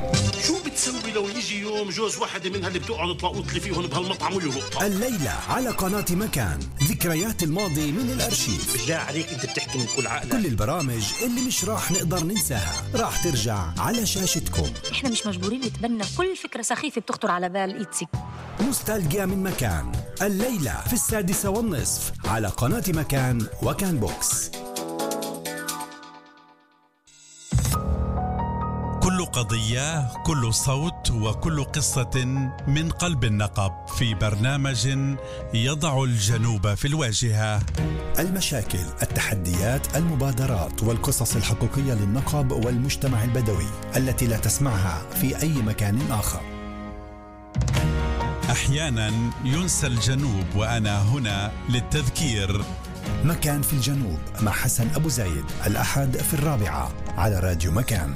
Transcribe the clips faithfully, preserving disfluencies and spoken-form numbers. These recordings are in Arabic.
شو بتسوي لو يجي يوم جوز واحدة منها اللي بتقعد تلاقوط لي فيهم بهالمطعم ويهبطها؟ الليلة على قناة مكان، ذكريات الماضي من الأرشيف. بالله عليك أنت بتحكي من كل عقلك. كل البرامج اللي مش راح نقدر ننساها راح ترجع على شاشتكم. إحنا مش مجبورين نتبنى كل فكرة سخيفة بتخطر على بال إيتسي. نوستالجيا من مكان، الليلة في السادسة والنصف على قناة مكان وكان بوكس. كل قضية، كل صوت، وكل قصة من قلب النقب في برنامج يضع الجنوب في الواجهة. المشاكل، التحديات، المبادرات والقصص الحقيقية للنقب والمجتمع البدوي التي لا تسمعها في أي مكان آخر. أحيانا ينسى الجنوب وأنا هنا للتذكير. مكان في الجنوب مع حسن أبو زايد، الأحد في الرابعة على راديو مكان.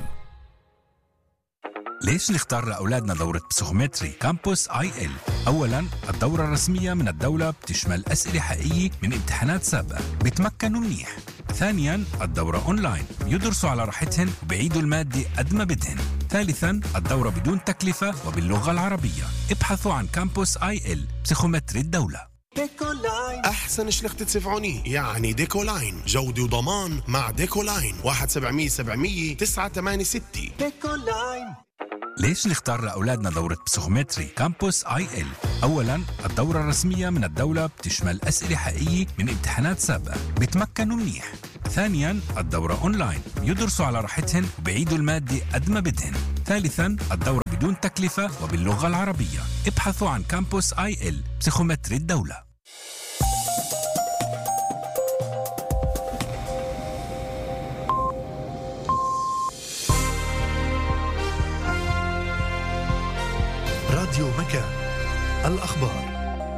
ليش نختار لأولادنا دورة بسيكومتري كامبوس آي إل؟ أولاً، الدورة الرسمية من الدولة بتشمل أسئلة حقيقية من امتحانات سابقة بيتمكنوا منيح. ثانياً، الدورة أونلاين، يدرسوا على راحتهن وبيعيدوا المادة قد ما بدهن. ثالثاً، الدورة بدون تكلفة وباللغة العربية. ابحثوا عن كامبوس آي إل بسيكومتري الدولة. ديكولاين أحسن شلخة سيفعوني، يعني ديكولاين جودة وضمان مع ديكولاين. واحد سبعمية سبعمية تسعة ثمانية ستة. ديكولاين. ليش نختار لأولادنا دورة بسيكومتري كامبوس آي إل؟ أولاً، الدورة الرسمية من الدولة بتشمل أسئلة حقيقية من امتحانات سابقة بيتمكنوا منيح. ثانياً، الدورة أونلاين، يدرسوا على راحتهن وبيعيدوا المادة قد ما بدهن. ثالثاً، الدورة بدون تكلفة وباللغة العربية. ابحثوا عن كامبوس آي إل بسيكومتري الدولة. راديو مكان، الأخبار.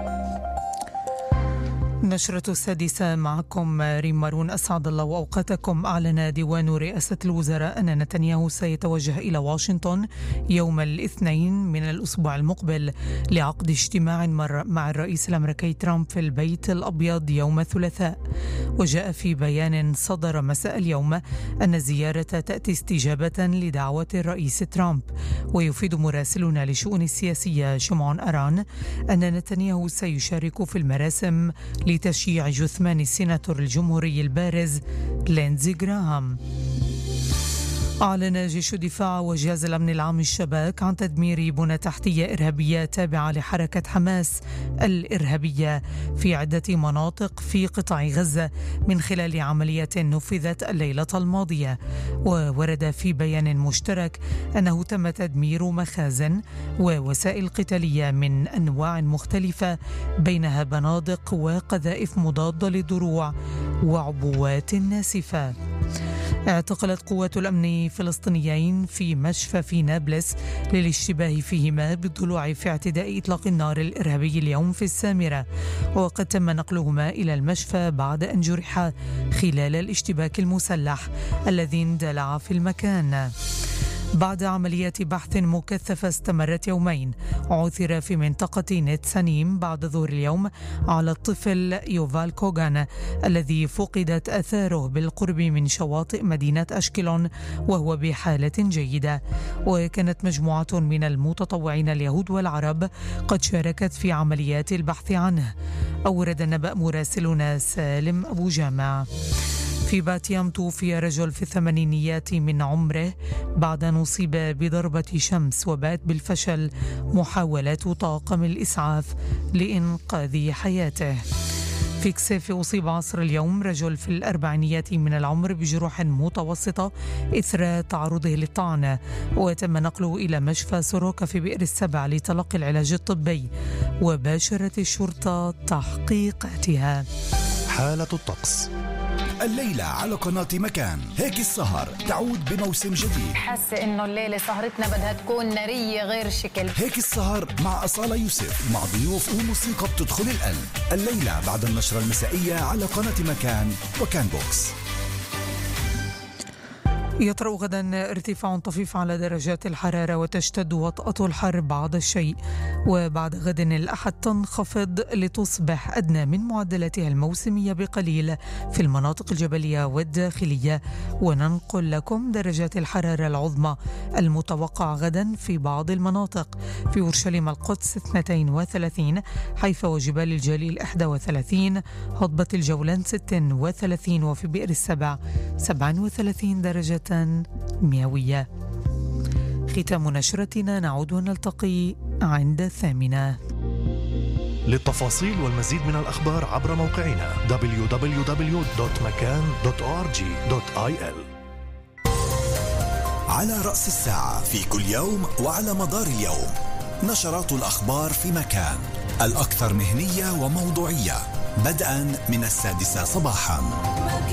نشرة السادسة معكم ريم مارون. أسعد الله وأوقاتكم. أعلن ديوان رئاسة الوزراء أن نتنياهو سيتوجه إلى واشنطن يوم الاثنين من الأسبوع المقبل لعقد اجتماع مع الرئيس الأمريكي ترامب في البيت الأبيض يوم الثلاثاء. وجاء في بيان صدر مساء اليوم أن الزيارة تأتي استجابة لدعوة الرئيس ترامب. ويفيد مراسلنا لشؤون السياسية شمعون أران أن نتنياهو سيشارك في المراسم لتشييع جثمان السيناتور الجمهوري البارز لينزي غراهام. أعلن جيش الدفاع وجهاز الأمن العام الشباك عن تدمير بنى تحتية إرهابية تابعة لحركة حماس الإرهابية في عدة مناطق في قطاع غزة من خلال عملية نفذت الليلة الماضية. وورد في بيان مشترك أنه تم تدمير مخازن ووسائل قتالية من أنواع مختلفة بينها بنادق وقذائف مضادة للدروع وعبوات ناسفة. اعتقلت قوات الأمن فلسطينيين في مشفى في نابلس للاشتباه فيهما بالضلوع في اعتداء إطلاق النار الإرهابي اليوم في السامرة. وقد تم نقلهما إلى المشفى بعد أن جرحا خلال الاشتباك المسلح الذي اندلع في المكان. بعد عملية بحث مكثفة استمرت يومين، عثر في منطقة نت سنيم بعد ظهر اليوم على الطفل يوفال كوغان الذي فقدت آثاره بالقرب من شواطئ مدينة أشكلون وهو بحالة جيدة. وكانت مجموعة من المتطوعين اليهود والعرب قد شاركت في عمليات البحث عنه. أورد النبأ مراسلنا سالم أبو جامع. في باتيام توفي رجل في الثمانينيات من عمره بعد أن أصيب بضربة شمس وبات بالفشل محاولة طاقم الإسعاف لإنقاذ حياته. في كسيف أصيب عصر اليوم رجل في الأربعينيات من العمر بجروح متوسطة إثر تعرضه للطعنة، وتم نقله إلى مشفى سوروكا في بئر السبع لتلقي العلاج الطبي، وباشرت الشرطة تحقيقاتها. حالة الطقس الليلة على قناة مكان. هيك السهر تعود بموسم جديد. حاسة إنه الليلة سهرتنا بدها تكون نارية غير شكل. هيك السهر مع أصالة يوسف مع ضيوف وموسيقى بتدخل القلب. الليلة بعد النشرة المسائية على قناة مكان وكان بوكس. يطرأ غدا ارتفاع طفيف على درجات الحرارة وتشتد وطأة الحر بعض الشيء، وبعد غد الأحد تنخفض لتصبح أدنى من معدلاتها الموسمية بقليل في المناطق الجبلية والداخلية. وننقل لكم درجات الحرارة العظمى المتوقع غدا في بعض المناطق: في أورشليم القدس اثنتين وثلاثين، حيفا وجبال الجليل إحدى وثلاثين، هضبة الجولان ستة وثلاثين، وفي بئر السبع سبعة وثلاثين درجة مئوية. ختام نشرتنا، نعود ونلتقي عند الثامنة. للتفاصيل والمزيد من الأخبار عبر موقعنا دبليو دبليو دبليو دوت مكان دوت أو آر جي دوت آي إل. على رأس الساعة في كل يوم وعلى مدار اليوم نشرات الأخبار في مكان، الأكثر مهنية وموضوعية، بدءا من السادسة صباحا.